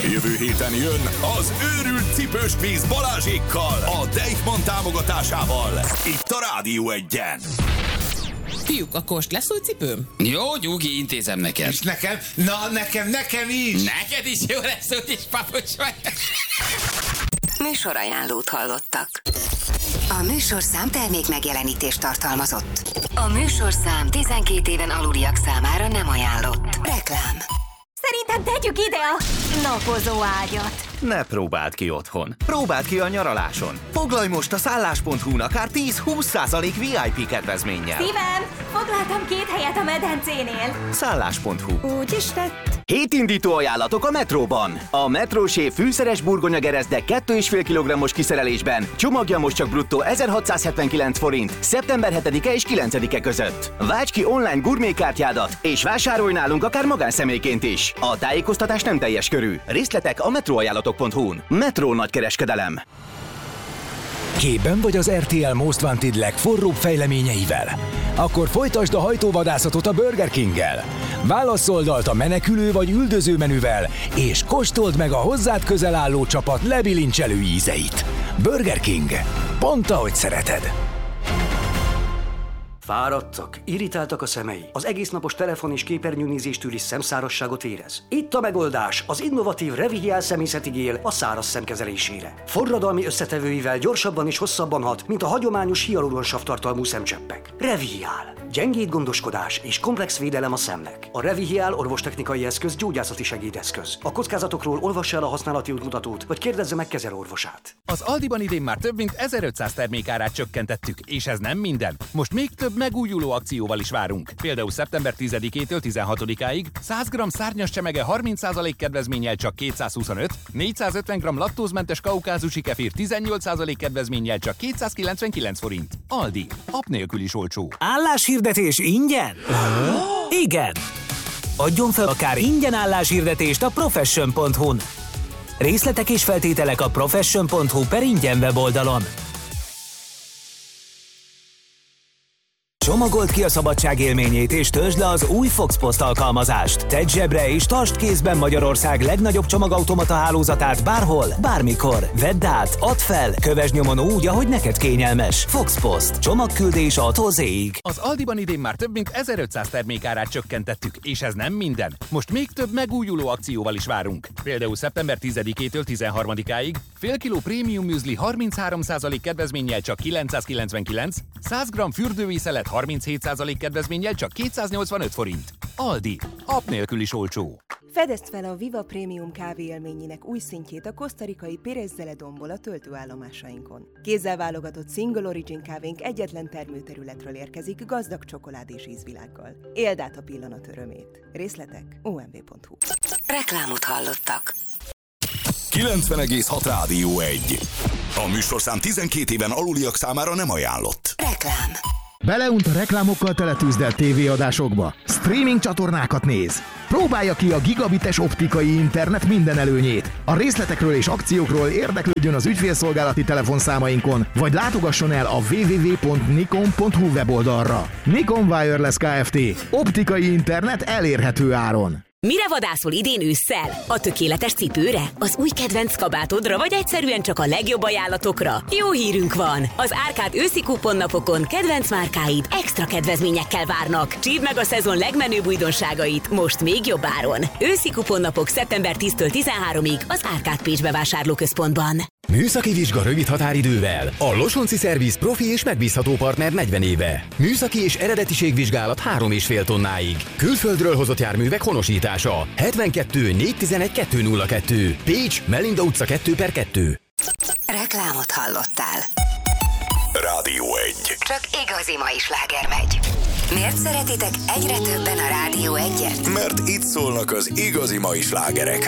Jövő héten jön az őrült cipős kvíz Balázsékkal, a Deichmann támogatásával. Itt a Rádió 1-en. Fiúk, akkor most lesz új cipőm? Jó, Gyugi, intézem neked. És nekem? Na, nekem is. Neked is jó lesz, úgyis papucs vagy. Műsorajánlót hallottak. A műsorszám termék megjelenítést tartalmazott. A műsorszám 12 éven aluliak számára nem ajánlott. Reklám. Szerintem tegyük ide a napozó ágyat. Ne próbáld ki otthon. Próbáld ki a nyaraláson. Foglalj most a szállás.hu-n akár 10-20% VIP kedvezménnyel. Szívem, foglaltam 2 helyet a medencénél. Szállás.hu. Úgy is lett. Hétindító ajánlatok a Metróban. A Metrósév fűszeres burgonyagerezde 2,5 kg-os kiszerelésben. Csomagja most csak bruttó 1679 forint. Szeptember 7-e és 9-e között. Válts ki online gurmékártyádat, és vásárolj nálunk akár magánszemélyként is. A tájékoztatás nem teljes körű. Részletek a metróajánlatok.hu-n. Metró nagykereskedelem. Képben vagy az RTL Most Wanted legforróbb fejleményeivel? Akkor folytasd a hajtóvadászatot a Burger King-gel. Válasz oldalt a menekülő vagy üldöző menüvel, és kóstold meg a hozzád közel álló csapat lebilincselő ízeit. Burger King. Pont ahogy szereted. Fáradtak, irritáltak a szemei, az egésznapos telefon és képernyőnézéstől is szemszárasságot érez. Itt a megoldás, az innovatív Revihial szemészeti gél a száraz szem kezelésére. Forradalmi összetevőivel gyorsabban és hosszabban hat, mint a hagyományos hialuronsav tartalmú szemcseppek. Revihial. Gyengéd gondoskodás és komplex védelem a szemnek. A Revihial orvostechnikai eszköz gyógyászati segédeszköz. A kockázatokról olvassa el a használati útmutatót, vagy kérdezze meg kezelőorvosát. Az Aldiban idén már több mint 1500 termékárát csökkentettük, és ez nem minden. Most még több megújuló akcióval is várunk. Például szeptember 10-től 16-áig 100 g szárnyas csemege 30% kedvezménnyel csak 225, 450 g laktózmentes kaukázusi kefir 18% kedvezménnyel csak 299 forint. Aldi. App nélkül is olcsó. Álláshirdetés ingyen? Igen! Adjon fel akár ingyen álláshirdetést a profession.hu-n. Részletek és feltételek a profession.hu/ingyen weboldalon. Csomagold ki a szabadság élményét és töltsd le az új Fox Post alkalmazást. Tedd zsebre és tartsd kézben Magyarország legnagyobb csomagautomata hálózatát bárhol, bármikor. Vedd át, add fel, kövesd nyomon úgy, ahogy neked kényelmes. Fox Post. Csomagküldés A-tól Z-ig. Az Aldiban idén már több mint 1500 termékárát csökkentettük, és ez nem minden. Most még több megújuló akcióval is várunk. Például szeptember 10-től 13-áig fél kiló prémium müzli 33% kedvezménnyel csak 999, 100 g fürdővízszelet 37% kedvezménnyel csak 285 forint. Aldi. App nélkül is olcsó. Fedezd fel a Viva Prémium kávé élményének új szintjét a kosztarikai Pérez Zeledonból a töltőállomásainkon. Kézzel válogatott Single Origin kávénk egyetlen termőterületről érkezik gazdag csokolád és ízvilággal. Éld át a pillanat örömét. Részletek omv.hu. Reklámot hallottak. 90,6 Rádió 1. A műsorszám 12 éven aluliak számára nem ajánlott. Reklám. Beleunt a reklámokkal teletűzdelt tévéadásokba. Streaming csatornákat néz. Próbálja ki a gigabites optikai internet minden előnyét. A részletekről és akciókról érdeklődjön az ügyfélszolgálati telefonszámainkon, vagy látogasson el a www.nikon.hu weboldalra. Nikon Wireless Kft. Optikai internet elérhető áron. Mire vadászol idén ősszel? A tökéletes cipőre? Az új kedvenc kabátodra, vagy egyszerűen csak a legjobb ajánlatokra? Jó hírünk van! Az Árkád őszi kuponnapokon kedvenc márkáid extra kedvezményekkel várnak. Csípd meg a szezon legmenőbb újdonságait, most még jobb áron. Őszi kuponnapok szeptember 10-től 13-ig az Árkád Pécs bevásárlóközpontban. Műszaki vizsga rövid határidővel. A Losonci Szerviz profi és megbízható partner 40 éve. Műszaki és eredetiségvizsgálat 3,5 tonnáig. Külföldről hozott járművek honosítása. 72 411 202. Pécs, Melinda utca 2/2. Reklámot hallottál. Rádió 1. Csak igazi mai sláger megy. Miért szeretitek egyre többen a Rádió 1-et? Mert itt szólnak az igazi mai slágerek.